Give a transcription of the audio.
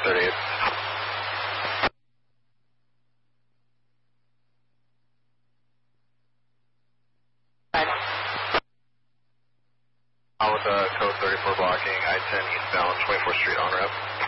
38. With code 34 blocking I-10 eastbound 24th Street on ramp.